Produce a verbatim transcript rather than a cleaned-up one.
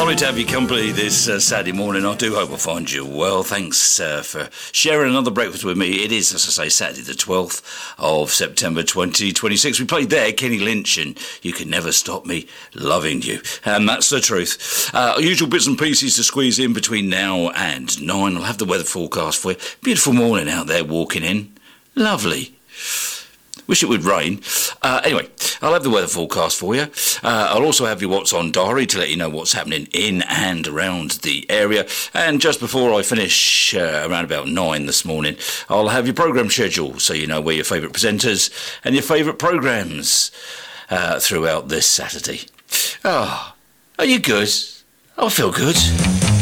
Lovely to have your company this uh, Saturday morning. I do hope I find you well. Thanks uh, for sharing another breakfast with me. It is, as I say, Saturday the twelfth of September twenty twenty-six. We played there Kenny Lynch and You Can Never Stop Me Loving You. And that's the truth. Uh, usual bits and pieces to squeeze in between now and nine. I'll have the weather forecast for you. Beautiful morning out there walking in. Lovely. Wish it would rain. Uh, anyway, I'll have the weather forecast for you. Uh, I'll also have your What's On diary to let you know what's happening in and around the area. And just before I finish, uh, around about nine this morning, I'll have your programme schedule so you know where your favourite presenters and your favourite programmes uh, throughout this Saturday. Ah, oh, are you good? I feel good.